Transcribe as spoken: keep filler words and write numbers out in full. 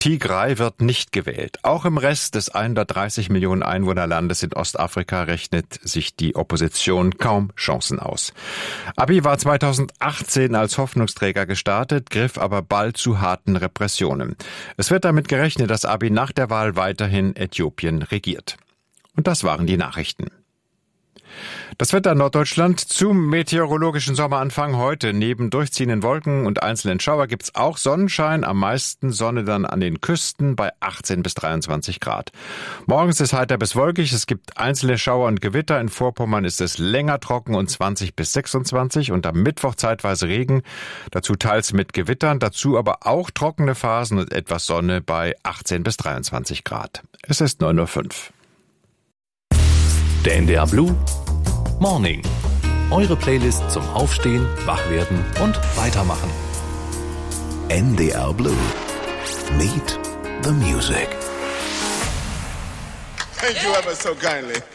Tigray wird nicht gewählt. Auch im Rest des hundertdreißig Millionen Einwohnerlandes in Ostafrika rechnet sich die Opposition kaum Chancen aus. Abiy war zweitausendachtzehn als Hoffnungsträger gestartet, griff aber bald zu harten Repressionen. Es wird damit gerechnet, dass Abiy nach der Wahl weiterhin Äthiopien regiert. Und das waren die Nachrichten. Das Wetter in Norddeutschland zum meteorologischen Sommeranfang heute. Neben durchziehenden Wolken und einzelnen Schauer gibt's auch Sonnenschein. Am meisten Sonne dann an den Küsten bei achtzehn bis dreiundzwanzig Grad. Morgens ist heiter bis wolkig. Es gibt einzelne Schauer und Gewitter. In Vorpommern ist es länger trocken und zwanzig bis sechsundzwanzig. Und am Mittwoch zeitweise Regen. Dazu teils mit Gewittern. Dazu aber auch trockene Phasen und etwas Sonne bei achtzehn bis dreiundzwanzig Grad. Es ist neun Uhr fünf. Der N D R Blue Morning. Eure Playlist zum Aufstehen, Wachwerden und Weitermachen. N D R Blue. Meet the music. Thank you ever so kindly.